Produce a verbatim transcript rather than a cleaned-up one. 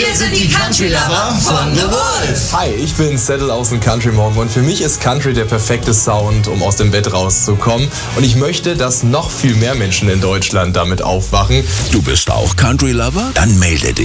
Wir sind die Country Lover von The Wolf. Hi, ich bin Settle aus dem Country Morgen und für mich ist Country der perfekte Sound, um aus dem Bett rauszukommen. Und ich möchte, dass noch viel mehr Menschen in Deutschland damit aufwachen. Du bist auch Country Lover? Dann melde dich.